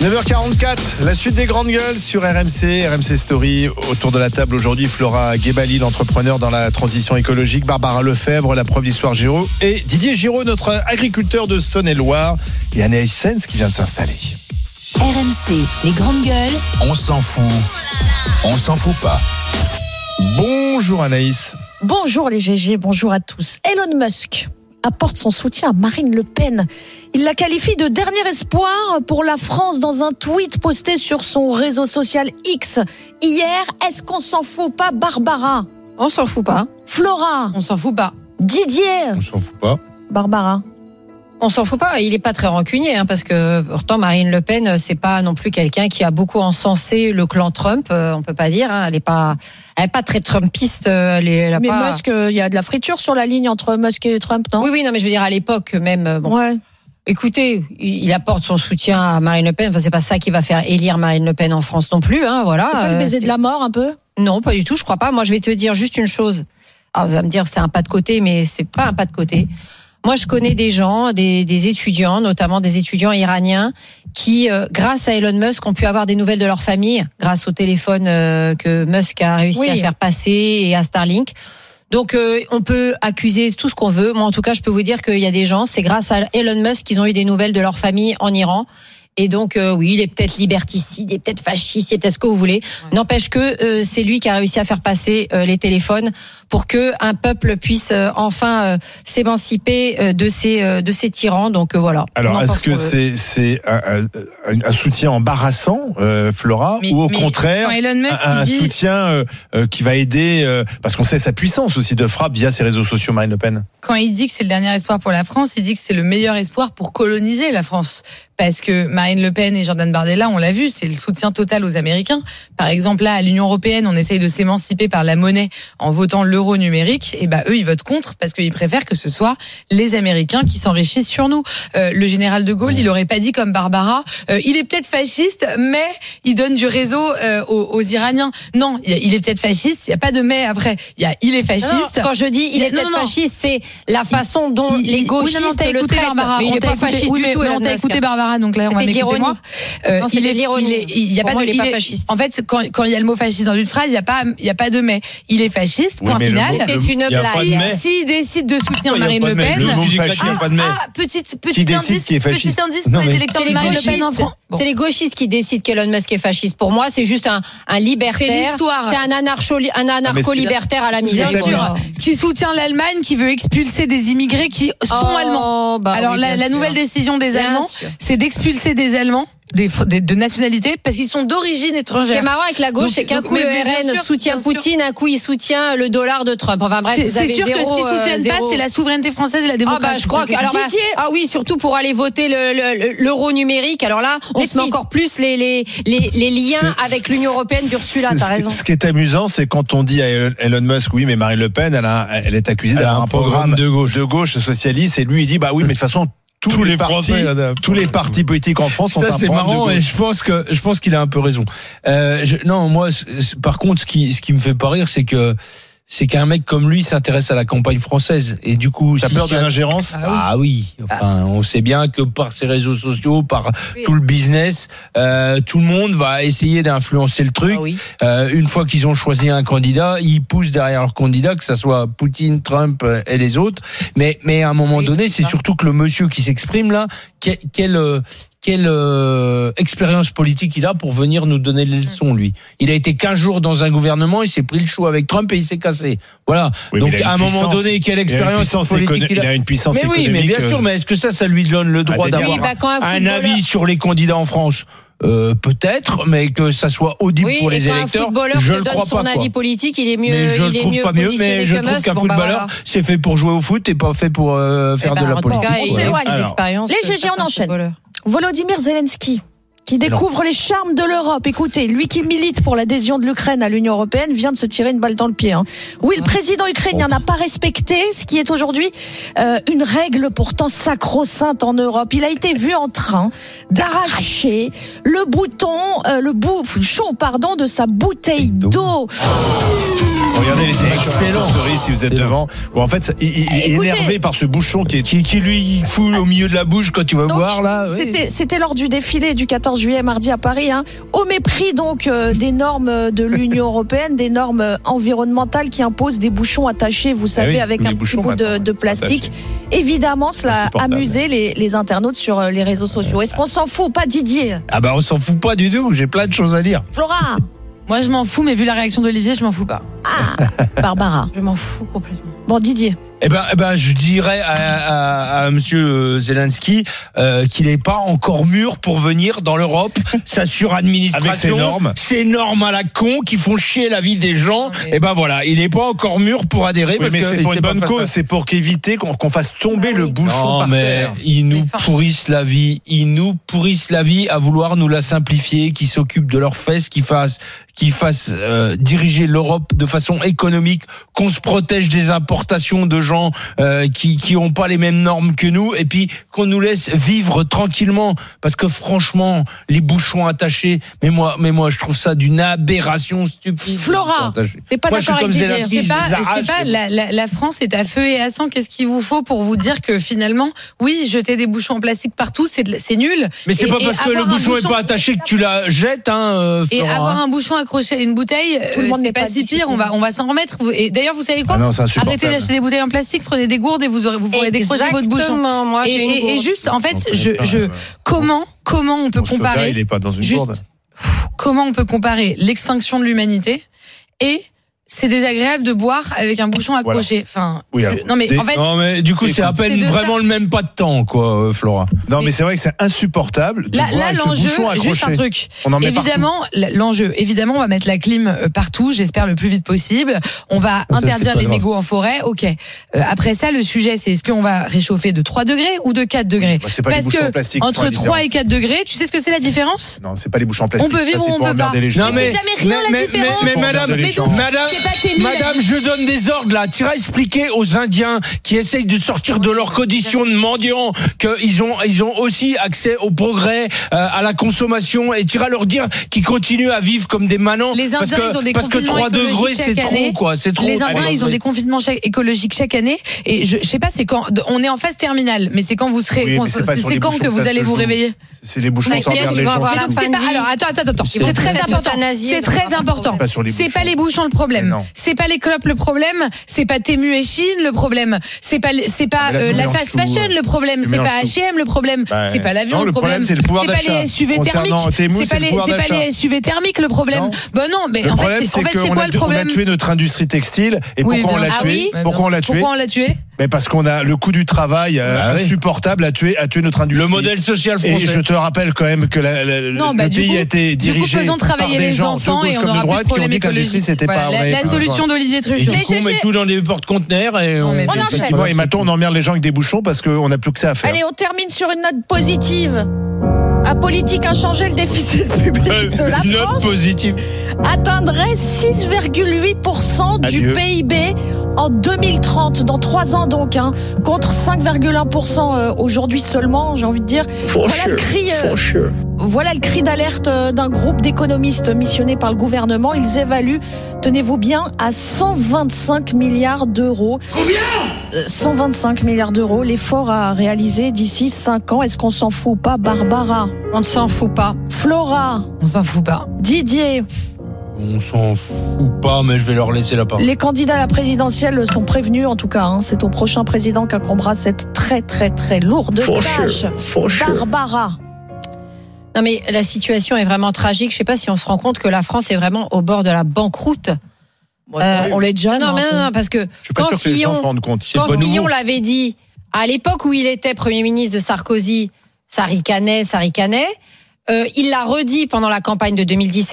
9h44, la suite des grandes gueules sur RMC Story. Autour de la table aujourd'hui, Flora Guébali, l'entrepreneur dans la transition écologique, Barbara Lefebvre, la prof d'histoire Géo, et Didier Giraud, notre agriculteur de Saône-et-Loire, et Anaïs Sens qui vient de s'installer. RMC, les grandes gueules. On s'en fout pas. Bonjour Anaïs. Bonjour les GG, bonjour à tous. Elon Musk apporte son soutien à Marine Le Pen. Il la qualifie de dernier espoir pour la France dans un tweet posté sur son réseau social X hier. Est-ce qu'on s'en fout pas, Barbara? On s'en fout pas. Flora? On s'en fout pas. Didier? On s'en fout pas. Barbara? On s'en fout pas. Il est pas très rancunier, parce que pourtant Marine Le Pen, c'est pas non plus quelqu'un qui a beaucoup encensé le clan Trump. On peut pas dire. Elle est pas très trumpiste. Mais Musk, il y a de la friture sur la ligne entre Musk et Trump, non? Oui, non, mais je veux dire à l'époque même. Bon. Ouais. Écoutez, il apporte son soutien à Marine Le Pen. Enfin, c'est pas ça qui va faire élire Marine Le Pen en France non plus. Voilà. C'est pas le baiser de la mort un peu? Non, pas du tout. Je crois pas. Moi, je vais te dire juste une chose. Alors, on va me dire c'est un pas de côté, mais c'est pas un pas de côté. Moi, je connais des gens, des étudiants, notamment des étudiants iraniens, qui, grâce à Elon Musk, ont pu avoir des nouvelles de leur famille, grâce au téléphone que Musk a réussi à faire passer et à Starlink. Donc, on peut accuser tout ce qu'on veut. Moi, en tout cas, je peux vous dire qu'il y a des gens, c'est grâce à Elon Musk qu'ils ont eu des nouvelles de leur famille en Iran. Et donc, oui, il est peut-être liberticide, il est peut-être fasciste, il est peut-être ce que vous voulez. Ouais. N'empêche que c'est lui qui a réussi à faire passer les téléphones pour que un peuple puisse enfin s'émanciper de ces tyrans. Donc voilà. Alors, est-ce que c'est un soutien embarrassant, Flora, ou au contraire un soutien qui va aider, parce qu'on sait sa puissance aussi de frappe via ses réseaux sociaux, Marine Le Pen? Quand il dit que c'est le dernier espoir pour la France, il dit que c'est le meilleur espoir pour coloniser la France. Parce que Marine Le Pen et Jordan Bardella, on l'a vu, c'est le soutien total aux Américains. Par exemple, là, à l'Union européenne, on essaye de s'émanciper par la monnaie en votant l'euro numérique. Et eux, ils votent contre parce qu'ils préfèrent que ce soit les Américains qui s'enrichissent sur nous. Le général de Gaulle, il aurait pas dit comme Barbara, il est peut-être fasciste, mais il donne du réseau aux Iraniens. Non, il est peut-être fasciste. Il y a pas de mais après. Il est fasciste. Non, quand je dis il est peut-être fasciste, c'est la façon dont les gauchistes le traitent. Barbara, mais il est pas fasciste du tout. On t'a écouté Barbara. Donc là, on va m'écouter moi. Il est pas fasciste. En fait, quand il y a le mot fasciste dans une phrase, il y a pas de mais. Il est fasciste. Point final. C'est une blague. S'il décide de soutenir Marine Le Pen, petit indice pour les électeurs de Marine Le Pen en France. C'est les gauchistes qui décident qu'Elon Musk est fasciste. Pour moi, c'est juste un libertaire. C'est un anarcho-libertaire à la misère. Bien sûr. Qui soutient l'Allemagne, qui veut expulser des immigrés qui sont allemands. Alors la nouvelle décision des Allemands, c'est d'expulser des Allemands de nationalité parce qu'ils sont d'origine étrangère. Ce qui est marrant avec la gauche, c'est qu'un coup le RN soutient Poutine, un coup il soutient le dollar de Trump. Enfin bref, vous avez c'est sûr zéro, que ce qu'ils soutiennent pas, c'est la souveraineté française et la démocratie. Je crois que oui, surtout pour aller voter l'euro numérique. Alors là, on se met encore plus les liens avec l'Union européenne d'Ursula. T'as raison. Ce qui est amusant, c'est quand on dit à Elon Musk, oui, mais Marine Le Pen, elle est accusée d'avoir un programme de gauche socialiste, et lui il dit bah oui, mais de toute façon tous les partis politiques en France sont un c'est programme marrant, de gauche. Et je pense qu'il a un peu raison. Par contre, ce qui me fait pas rire, c'est qu'un mec comme lui s'intéresse à la campagne française, et du coup t'as peur de l'ingérence? Oui. Enfin, on sait bien que par ses réseaux sociaux, par tout le business, tout le monde va essayer d'influencer le truc. Une fois qu'ils ont choisi un candidat, ils poussent derrière leur candidat, que ça soit Poutine, Trump et les autres. Mais à un moment donné, c'est surtout que le monsieur qui s'exprime là, quelle expérience politique il a pour venir nous donner les leçons, lui. Il a été 15 jours dans un gouvernement, il s'est pris le chou avec Trump et il s'est cassé. Voilà. Oui, donc à un moment donné, quelle expérience politique il a une puissance économique. Mais oui, mais bien sûr, mais est-ce que ça lui donne le droit d'avoir un avis sur les candidats en France? Peut-être, mais que ça soit audible pour les électeurs, je le crois pas. Son avis politique, il est mieux. Mais je le trouve pas mieux, mais je trouve qu'un footballeur, c'est fait pour jouer au foot et pas fait pour faire de la politique. Les GG, on enchaîne. Volodymyr Zelensky, qui découvre les charmes de l'Europe. Écoutez, lui qui milite pour l'adhésion de l'Ukraine à l'Union européenne vient de se tirer une balle dans le pied. Oui, le président ukrainien n'a pas respecté ce qui est aujourd'hui une règle pourtant sacro-sainte en Europe. Il a été vu en train d'arracher le bouchon de sa bouteille d'eau. Regardez les images sur Excellent. Story si vous êtes devant. Où en fait, il est Écoutez, énervé par ce bouchon qui lui fout au milieu de la bouche quand tu vas Donc, voir là. Oui. C'était lors du défilé du 14 juillet mardi à Paris, hein, au mépris donc des normes de l'Union européenne, des normes environnementales qui imposent des bouchons attachés, vous savez, oui, avec tous les un petit bouchons bout de maintenant, plastique. Évidemment, cela a Insupportable. amusé les internautes sur les réseaux sociaux. Est-ce qu'on s'en fout, pas Didier? Ah bah on s'en fout pas du tout, j'ai plein de choses à dire. Flora? Moi, je m'en fous, mais vu la réaction d'Olivier, je m'en fous pas. Barbara? Je m'en fous complètement. Bon, Didier. Eh ben, je dirais à Monsieur Zelensky qu'il n'est pas encore mûr pour venir dans l'Europe. Sa suradministration, Avec ses normes. ces normes à la con qui font chier la vie des gens. mais- Et ben voilà, il n'est pas encore mûr pour adhérer. Oui, parce mais que c'est pour une pas bonne facile. cause, c'est pour qu'éviter qu'on fasse tomber le bouchon Non, par mais terre. ils nous Mais enfin- pourrissent la vie. Ils nous pourrissent la vie à vouloir nous la simplifier, qui s'occupent de leurs fesses, qui fassent diriger l'Europe de façon économique, qu'on se protège des importations de gens qui ont pas les mêmes normes que nous, et puis qu'on nous laisse vivre tranquillement. Parce que franchement, les bouchons attachés, mais moi, je trouve ça d'une aberration stupide. Flora, t'es pas Moi, je suis d'accord avec comme Didier? Zelensky. Je sais pas, je les arrache, la France est à feu et à sang. Qu'est-ce qu'il vous faut pour vous dire que finalement, oui, jeter des bouchons en plastique partout, c'est nul. Mais c'est Et- pas et parce que le avoir un bouchon est pas attaché que tu la jettes, hein, Et Flora. avoir un bouchon accroché à une bouteille, Tout le monde c'est n'est pas pas si pire. discipliné. On va s'en remettre. Et d'ailleurs, vous savez quoi? Ah non, c'est insupportable. Arrêtez d'acheter des bouteilles en plastique, prenez des gourdes et vous pourrez décrocher votre bouchon. Exactement, moi j'ai une Et gourde. juste, en fait, On connaît pas, comment on peut Mon soda, comparer, il est pas dans une juste- gourde. comment on peut comparer l'extinction de l'humanité et c'est désagréable de boire avec un bouchon accroché. Enfin, Oui, alors, non mais en fait, Non, mais du coup, c'est à Écoute, peine c'est de vraiment ça. le même pas de temps, quoi, Flora. Non, mais c'est vrai que c'est insupportable de là voir avec ce l'enjeu, bouchon juste accroché. un truc. On en met Évidemment, l'enjeu, évidemment, on va mettre la clim partout, j'espère le plus vite possible. On va c'est interdire pas les grave. mégots en forêt, ok. Après ça, le sujet, c'est est-ce qu'on va réchauffer de 3 degrés ou de 4 degrés? Bah, c'est pas les Parce bouchons en que plastique, entre pour la 3 et différence. 4 degrés, tu sais ce que c'est la différence? Non, c'est pas les bouchons en plastique. On peut vivre ça, c'est ou on pour peut pas. emmerder les gens. Non, mais- C'est jamais rien la différence. mais Faut madame, regarder les mais gens. donc, Madame, c'est pas tes nuls. madame, je donne des ordres là. Tu iras expliquer aux Indiens qui essayent de sortir de leurs conditions de mendiants qu'ils ont aussi accès au progrès, à la consommation, et tu iras leur dire qu'ils continuent à vivre comme des manants. Les parce Indiens, que, ils ont des parce que confinements 3 degrés, écologiques c'est chaque trop, année. quoi. C'est trop. Les Indiens, ils ont des confinements écologiques chaque année. Et je sais pas, c'est quand, on est en phase terminale, mais c'est quand vous serez, Oui, mais c'est pas sur les c'est quand bouchons que que vous ça allez se vous joue. réveiller. C'est les bouchons, Mais ça emmerde ils les vont gens. avoir Mais la donc, c'est fin pas, de vie. alors, attends. C'est C'est très important. euthanasié, C'est donc très on va important. pas sur les C'est bouchons. pas les bouchons le Mais problème. non. C'est pas les clopes le problème. C'est pas Temu et Chine le problème. C'est pas mais là, la tu fast mélanges fashion tout. le problème. Tu C'est pas mélanges tout. H&M le problème. Bah, C'est pas l'avion non, le problème. c'est le pouvoir C'est pas d'achat. les SUV Concernant thermiques. Temu, C'est c'est pas le pouvoir les d'achat. SUV thermiques le problème. Non. Ben non, mais Le en problème, fait, c'est c'est qu'on quoi le on a problème? tué notre industrie textile. Et Oui, pourquoi on bien l'a sûr. tué? Ah oui Pourquoi on l'a tué? Pourquoi on l'a tué? Mais parce qu'on a le coût du travail Bah oui. insupportable a tué notre industrie. Le modèle social Et français. je te rappelle quand même que Non, bah, le du pays coup- a été Du coup, dirigé faisons par travailler des les gens de enfants gauche et on comme de aura plus de droite qui ont problème dit que l'industrie écologique. c'était pas. Voilà, on avait la pas solution d'Olivier Et Truchot. du coup, on met tout dans des porte-conteneurs et Non, mais On enchaîne. Effectivement, et maintenant on emmerde les gens avec des bouchons parce qu'on n'a plus que ça à faire. Allez, on termine sur une note positive. À politique inchangée, le déficit public de la Note France positive. atteindrait 6,8% du Adieu. PIB en 2030, dans 3 ans donc, hein, contre 5,1% aujourd'hui seulement, j'ai envie de dire. Voilà le cri d'alerte d'un groupe d'économistes missionnés par le gouvernement. Ils évaluent, tenez-vous bien, à 125 milliards d'euros. Combien 125 milliards d'euros, l'effort à réaliser d'ici 5 ans. Est-ce qu'on s'en fout pas, Barbara? On ne s'en fout pas. Flora? On s'en fout pas. Didier? On s'en fout pas, mais je vais leur laisser la parole. Les candidats à la présidentielle sont prévenus, en tout cas. Hein. C'est au prochain président qu'incombera cette très très très lourde tâche. Barbara? Non mais la situation est vraiment tragique. Je sais pas si on se rend compte que la France est vraiment au bord de la banqueroute. On l'est déjà. Non, mais non, parce que Je suis pas quand sûr que les gens se rendent compte. Quand pas nouveau. Fillon l'avait dit, à l'époque où il était Premier ministre de Sarkozy, ça ricanait. Il l'a redit pendant la campagne de 2017.